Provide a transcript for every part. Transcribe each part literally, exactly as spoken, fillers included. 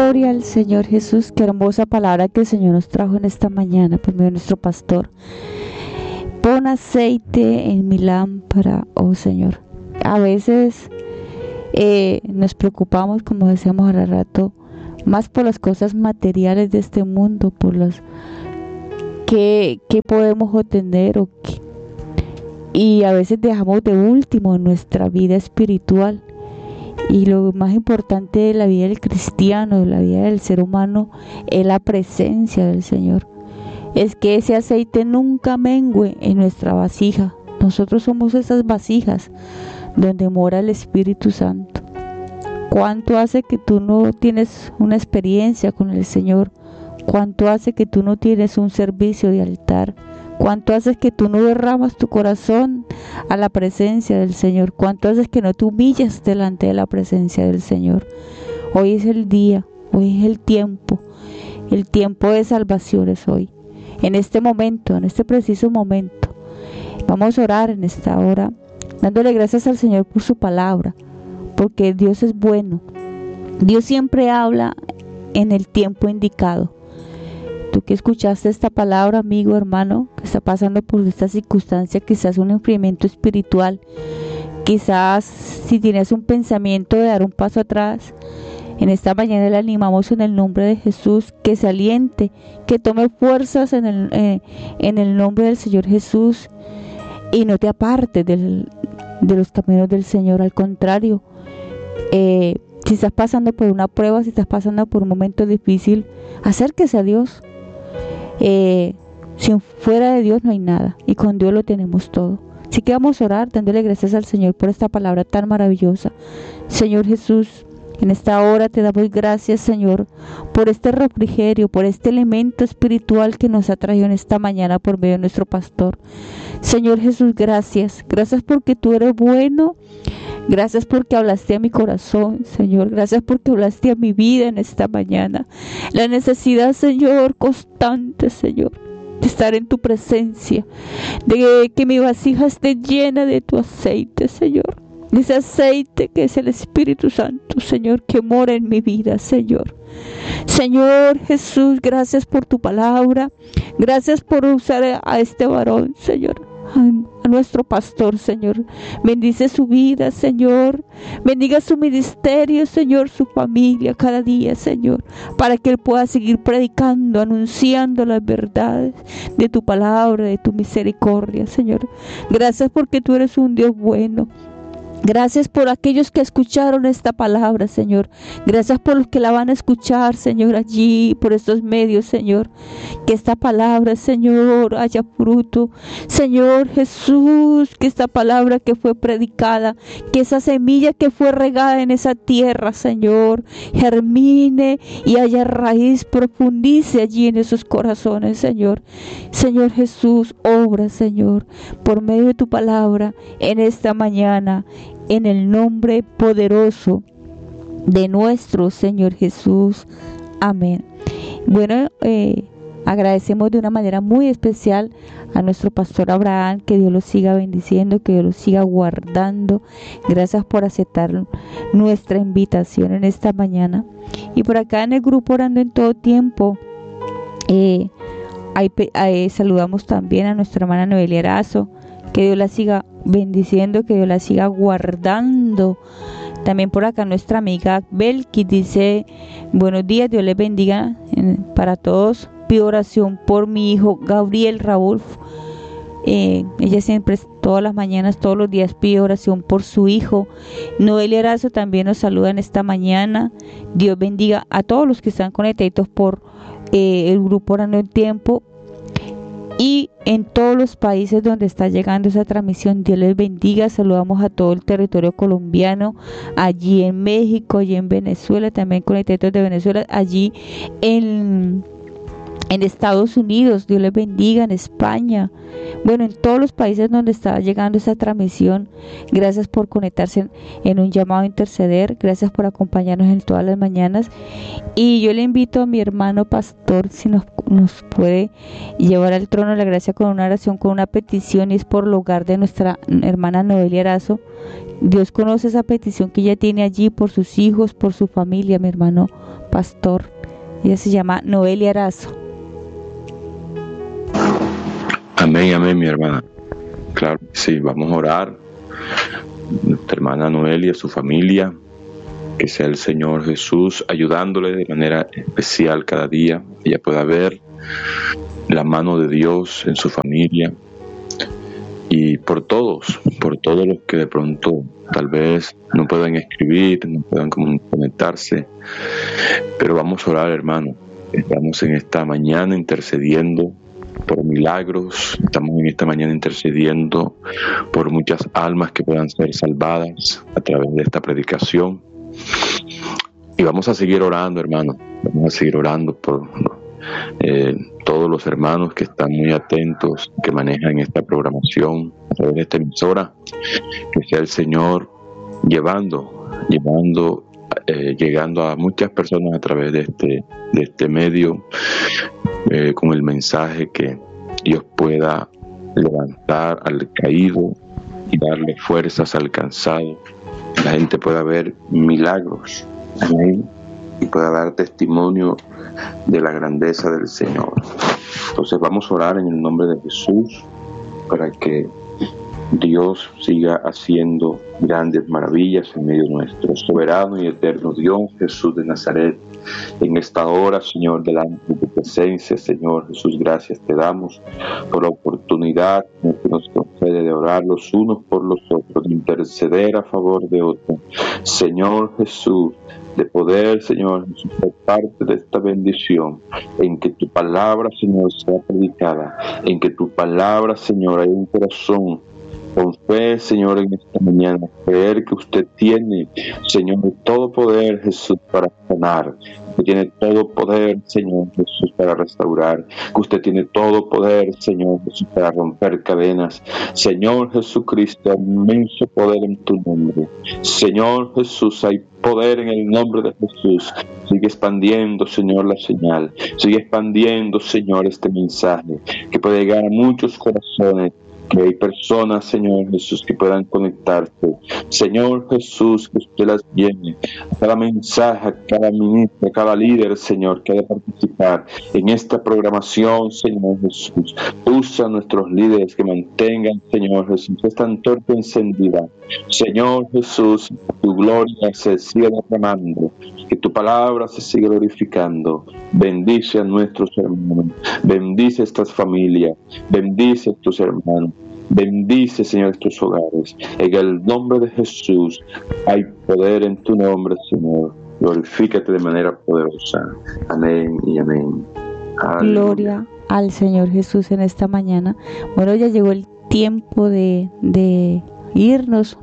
Gloria al Señor Jesús. Qué hermosa palabra que el Señor nos trajo en esta mañana por medio de nuestro pastor. Pon aceite en mi lámpara, oh Señor. A veces eh, nos preocupamos, como decíamos hace rato, más por las cosas materiales de este mundo, por las que, que podemos obtener o qué. Y a veces dejamos de último nuestra vida espiritual. Y lo más importante de la vida del cristiano, de la vida del ser humano, es la presencia del Señor. Es que ese aceite nunca mengue en nuestra vasija. Nosotros somos esas vasijas donde mora el Espíritu Santo. ¿Cuánto hace que tú no tienes una experiencia con el Señor? ¿Cuánto hace que tú no tienes un servicio de altar? ¿Cuánto haces que tú no derramas tu corazón a la presencia del Señor? ¿Cuánto haces que no te humillas delante de la presencia del Señor? Hoy es el día, hoy es el tiempo, el tiempo de salvación es hoy. En este momento, en este preciso momento, vamos a orar en esta hora, dándole gracias al Señor por su palabra, porque Dios es bueno. Dios siempre habla en el tiempo indicado. Tú que escuchaste esta palabra, amigo, hermano, que está pasando por esta circunstancia, quizás un enfriamiento espiritual, quizás si tienes un pensamiento de dar un paso atrás, en esta mañana le animamos en el nombre de Jesús, que se aliente, que tome fuerzas en el, eh, en el nombre del Señor Jesús y no te apartes del, de los caminos del Señor. Al contrario, eh, si estás pasando por una prueba, si estás pasando por un momento difícil, acérquese a Dios. Eh, sin fuera de Dios no hay nada y con Dios lo tenemos todo. Así que vamos a orar dándole gracias al Señor por esta palabra tan maravillosa. Señor Jesús, en esta hora te damos gracias, Señor, por este refrigerio, por este elemento espiritual que nos ha traído en esta mañana por medio de nuestro pastor. Señor Jesús, gracias, gracias porque tú eres bueno. Gracias porque hablaste a mi corazón, Señor. Gracias porque hablaste a mi vida en esta mañana. La necesidad, Señor, constante, Señor, de estar en tu presencia, de que mi vasija esté llena de tu aceite, Señor. De ese aceite que es el Espíritu Santo, Señor, que mora en mi vida, Señor. Señor Jesús, gracias por tu palabra. Gracias por usar a este varón, Señor. A nuestro pastor, Señor, bendice su vida, Señor, bendiga su ministerio, Señor, su familia cada día, Señor, para que él pueda seguir predicando, anunciando las verdades de tu palabra, de tu misericordia, Señor. Gracias porque tú eres un Dios bueno. Gracias por aquellos que escucharon esta palabra, Señor. Gracias por los que la van a escuchar, Señor, allí, por estos medios, Señor. Que esta palabra, Señor, haya fruto. Señor Jesús, que esta palabra que fue predicada, que esa semilla que fue regada en esa tierra, Señor, germine y haya raíz, profundice allí en esos corazones, Señor. Señor Jesús, obra, Señor, por medio de tu palabra en esta mañana, en el nombre poderoso de nuestro Señor Jesús. Amén. Bueno, eh, agradecemos de una manera muy especial a nuestro pastor Abraham, que Dios lo siga bendiciendo, que Dios lo siga guardando. Gracias por aceptar nuestra invitación en esta mañana. Y por acá en el grupo Orando en Todo Tiempo, eh, ahí, ahí saludamos también a nuestra hermana Noelia Erazo. Que Dios la siga bendiciendo, que Dios la siga guardando. También por acá nuestra amiga Belki dice: buenos días, Dios les bendiga para todos. Pido oración por mi hijo Gabriel Raúl. Eh, ella siempre, todas las mañanas, todos los días pide oración por su hijo. Noelia Erazo también nos saluda en esta mañana. Dios bendiga a todos los que están conectados por eh, el grupo Orando en Tiempo. Y en todos los países donde está llegando esa transmisión, Dios les bendiga. Saludamos a todo el territorio colombiano, allí en México, allí en Venezuela, también conectados de Venezuela, allí en, en Estados Unidos, Dios les bendiga, en España, bueno, en todos los países donde está llegando esa transmisión. Gracias por conectarse en, en un llamado a interceder, gracias por acompañarnos en todas las mañanas. Y yo le invito a mi hermano pastor, si nos, nos puede llevar al trono de la gracia con una oración, con una petición, y es por el hogar de nuestra hermana Noelia Arazo. Dios conoce esa petición que ella tiene allí por sus hijos, por su familia, mi hermano pastor. Ella se llama Noelia Arazo. Amén, amén, mi hermana. Claro, sí, vamos a orar. Nuestra hermana Noelia, su familia, que sea el Señor Jesús ayudándole de manera especial cada día. Ella pueda ver la mano de Dios en su familia, y por todos, por todos los que de pronto tal vez no puedan escribir, no puedan conectarse, pero vamos a orar, hermano. Estamos en esta mañana intercediendo por milagros, estamos en esta mañana intercediendo por muchas almas que puedan ser salvadas a través de esta predicación, y vamos a seguir orando, hermano. Vamos a seguir orando por eh, todos los hermanos que están muy atentos, que manejan esta programación a través de esta emisora. Que sea el Señor llevando, llevando, eh, llegando a muchas personas a través de este, de este medio, eh, con el mensaje que Dios pueda levantar al caído y darle fuerzas al cansado. La gente pueda ver milagros, amén, y pueda dar testimonio de la grandeza del Señor. Entonces vamos a orar en el nombre de Jesús para que Dios siga haciendo grandes maravillas en medio nuestro. Soberano y eterno Dios, Jesús de Nazaret, en esta hora, Señor, delante de tu presencia, Señor Jesús, gracias te damos por la oportunidad que nos concede de orar los unos por los otros, de interceder a favor de otros. Señor Jesús, de poder, Señor Jesús, ser parte de esta bendición, en que tu palabra, Señor, sea predicada, en que tu palabra, Señor, haya un corazón con fe, Señor, en esta mañana, creer que usted tiene, Señor, todo poder, Jesús, para sanar, que tiene todo poder, Señor Jesús, para restaurar, que usted tiene todo poder, Señor Jesús, para romper cadenas. Señor Jesucristo, hay inmenso poder en tu nombre. Señor Jesús, hay poder en el nombre de Jesús. Sigue expandiendo, Señor, la señal. Sigue expandiendo, Señor, este mensaje, que puede llegar a muchos corazones, que hay personas, Señor Jesús, que puedan conectarse. Señor Jesús, que usted las llene a cada mensaje, a cada ministro, a cada líder, Señor, que ha de participar en esta programación, Señor Jesús. Usa a nuestros líderes que mantengan, Señor Jesús, esta antorcha encendida. Señor Jesús, tu gloria se siga derramando, que tu palabra se siga glorificando. Bendice a nuestros hermanos, bendice a estas familias, bendice a tus hermanos. Bendice, Señor, estos hogares. En el nombre de Jesús hay poder en tu nombre, Señor. Glorifícate de manera poderosa. Amén y amén. Aleluya. Gloria al Señor Jesús en esta mañana. Bueno, ya llegó el tiempo de, de irnos.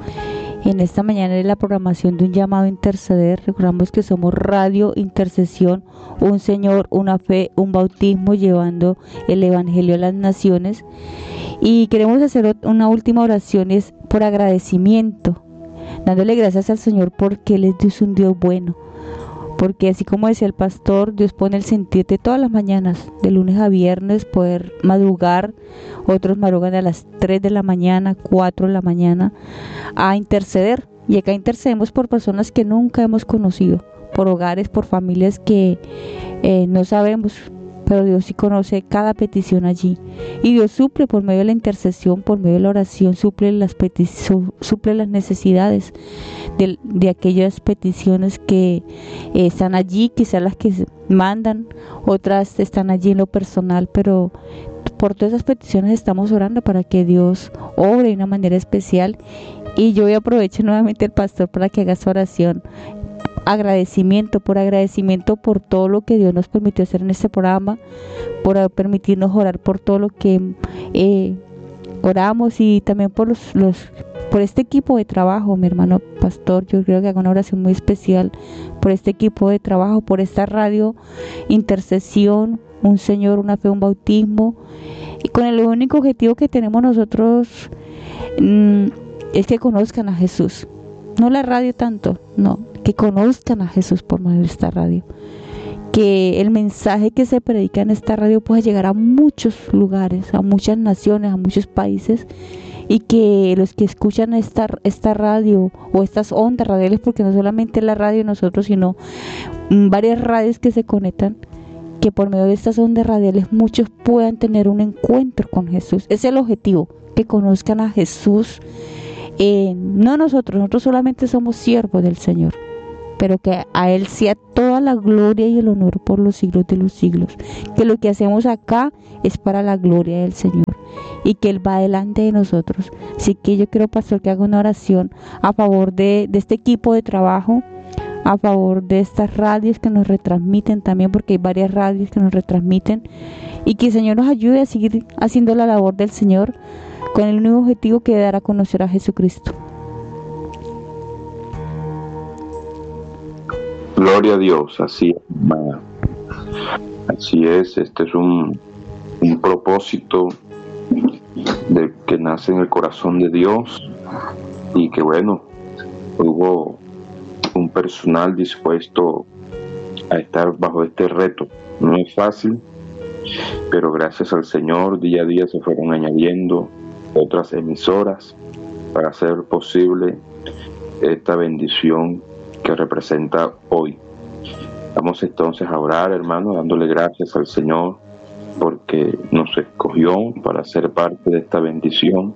En esta mañana es la programación de un llamado a interceder. Recordamos que somos Radio Intercesión, un Señor, una fe, un bautismo, llevando el Evangelio a las naciones. Y queremos hacer una última oración, es por agradecimiento, dándole gracias al Señor porque Él es Dios, un Dios bueno. Porque así como decía el pastor, Dios pone el sentirte todas las mañanas, de lunes a viernes, poder madrugar. Otros madrugan a las tres de la mañana, cuatro de la mañana, a interceder. Y acá intercedemos por personas que nunca hemos conocido, por hogares, por familias que eh, no sabemos, pero Dios sí conoce cada petición allí. Y Dios suple por medio de la intercesión, por medio de la oración, suple las, petici- suple las necesidades de, de aquellas peticiones que eh, están allí, quizás las que mandan, otras están allí en lo personal, pero por todas esas peticiones estamos orando para que Dios obre de una manera especial. Y yo voy a aprovechar nuevamente el pastor para que haga su oración. Agradecimiento, por agradecimiento por todo lo que Dios nos permitió hacer en este programa, por permitirnos orar por todo lo que eh, oramos, y también por los, los por este equipo de trabajo, mi hermano pastor. Yo creo que hago una oración muy especial por este equipo de trabajo, por esta radio Intercesión, un Señor, una fe, un bautismo, y con el único objetivo que tenemos nosotros mmm, es que conozcan a Jesús, no la radio tanto, no, que conozcan a Jesús por medio de esta radio, que el mensaje que se predica en esta radio pueda llegar a muchos lugares, a muchas naciones, a muchos países, y que los que escuchan esta, esta radio o estas ondas radiales, porque no solamente la radio de nosotros, sino varias radios que se conectan, que por medio de estas ondas radiales muchos puedan tener un encuentro con Jesús. Es el objetivo, que conozcan a Jesús, eh, no nosotros, nosotros solamente somos siervos del Señor, pero que a Él sea toda la gloria y el honor por los siglos de los siglos, que lo que hacemos acá es para la gloria del Señor y que Él va delante de nosotros. Así que yo quiero, pastor, que haga una oración a favor de, de este equipo de trabajo, a favor de estas radios que nos retransmiten también, porque hay varias radios que nos retransmiten, y que el Señor nos ayude a seguir haciendo la labor del Señor con el único objetivo que es dar a conocer a Jesucristo. Gloria a Dios, así es, hermana. Así es, este es un, un propósito de que nace en el corazón de Dios, y que bueno, hubo un personal dispuesto a estar bajo este reto. No es fácil, pero gracias al Señor día a día se fueron añadiendo otras emisoras para hacer posible esta bendición que representa hoy. Vamos entonces a orar, hermano, dándole gracias al Señor porque nos escogió para ser parte de esta bendición.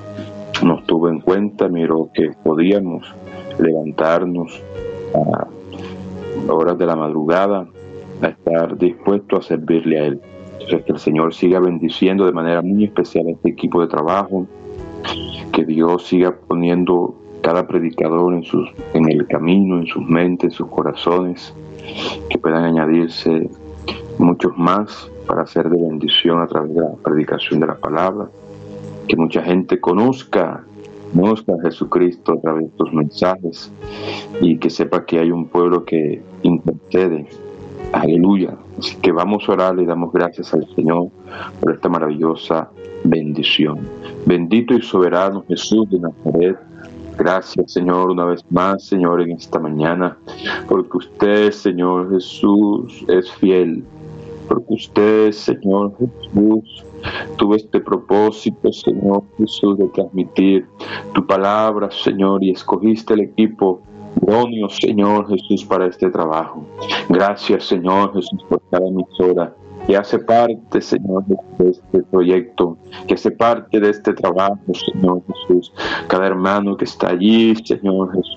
Nos tuvo en cuenta, miró que podíamos levantarnos a horas de la madrugada a estar dispuestos a servirle a Él. Entonces, que el Señor siga bendiciendo de manera muy especial a este equipo de trabajo, que Dios siga poniendo cada predicador en, sus, en el camino, en sus mentes, en sus corazones, que puedan añadirse muchos más para ser de bendición a través de la predicación de la palabra, que mucha gente conozca, conozca a Jesucristo a través de estos mensajes, y que sepa que hay un pueblo que intercede. Aleluya. Así que vamos a orar y damos gracias al Señor por esta maravillosa bendición. Bendito y soberano Jesús de Nazaret, gracias, Señor, una vez más, Señor, en esta mañana, porque usted, Señor Jesús, es fiel, porque usted, Señor Jesús, tuvo este propósito, Señor Jesús, de transmitir tu palabra, Señor, y escogiste el equipo idóneo, Señor Jesús, para este trabajo. Gracias, Señor Jesús, por cada emisora que hace parte, Señor, de este proyecto, que hace parte de este trabajo, Señor Jesús. Cada hermano que está allí, Señor Jesús,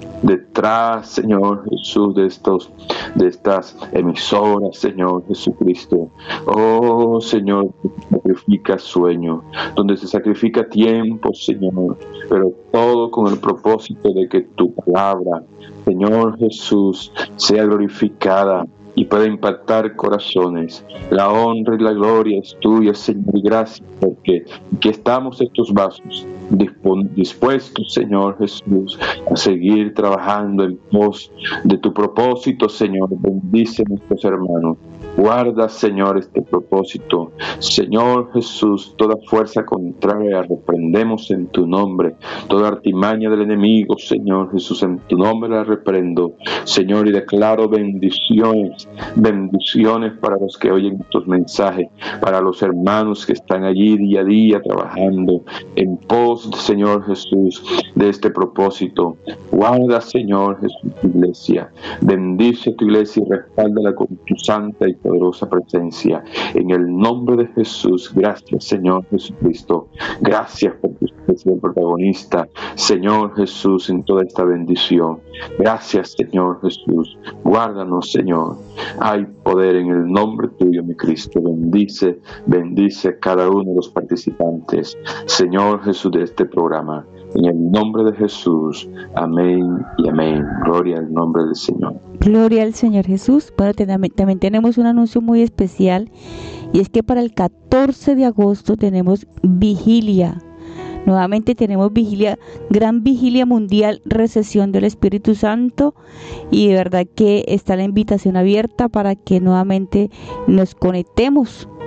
detrás, Señor Jesús, de estos, de estas emisoras, Señor Jesucristo. Oh, Señor, se sacrifica sueño, donde se sacrifica tiempo, Señor, pero todo con el propósito de que tu palabra, Señor Jesús, sea glorificada y pueda impactar corazones. La honra y la gloria es tuya, Señor, y gracias porque aquí estamos estos vasos dispuestos, Señor Jesús, a seguir trabajando en pos de tu propósito, Señor. Bendice a nuestros hermanos. Guarda, Señor, este propósito. Señor Jesús, toda fuerza contraria reprendemos en tu nombre. Toda artimaña del enemigo, Señor Jesús, en tu nombre la reprendo, Señor, y declaro bendiciones, bendiciones para los que oyen estos mensajes, para los hermanos que están allí día a día trabajando en pos, Señor Jesús, de este propósito. Guarda, Señor Jesús, tu iglesia. Bendice tu iglesia y respáldala con tu santa y poderosa presencia. En el nombre de Jesús, gracias, Señor Jesucristo. Gracias porque usted es el protagonista, Señor Jesús, en toda esta bendición. Gracias, Señor Jesús. Guárdanos, Señor. Hay poder en el nombre tuyo, mi Cristo. Bendice, bendice a cada uno de los participantes, Señor Jesús, de este programa. En el nombre de Jesús. Amén y amén. Gloria al nombre del Señor. Gloria al Señor Jesús. Bueno, también tenemos un anuncio muy especial, y es que para el catorce de agosto tenemos vigilia. Nuevamente tenemos vigilia, gran vigilia mundial, recesión del Espíritu Santo, y de verdad que está la invitación abierta para que nuevamente nos conectemos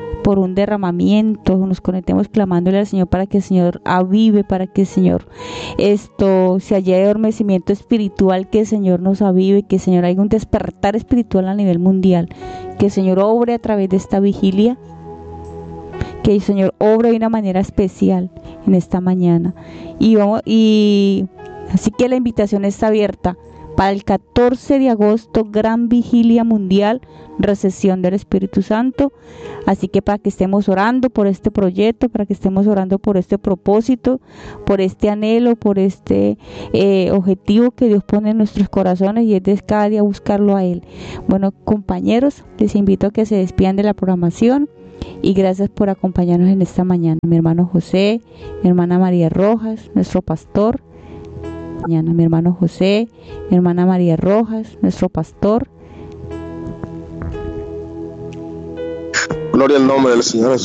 por un derramamiento, nos conectemos clamándole al Señor para que el Señor avive, para que el Señor esto, si haya adormecimiento espiritual, que el Señor nos avive, que el Señor haya un despertar espiritual a nivel mundial, que el Señor obre a través de esta vigilia, que el Señor obre de una manera especial en esta mañana. Y vamos, y así que la invitación está abierta para el catorce de agosto, gran vigilia mundial, recesión del Espíritu Santo. Así que para que estemos orando por este proyecto, para que estemos orando por este propósito, por este anhelo, por este eh, objetivo que Dios pone en nuestros corazones, y es de cada día buscarlo a Él. Bueno, compañeros, les invito a que se despidan de la programación y gracias por acompañarnos en esta mañana. Mi hermano José, mi hermana María Rojas, nuestro pastor. Mañana, mi hermano José, mi hermana María Rojas, nuestro pastor. Gloria al nombre del Señor Jesús.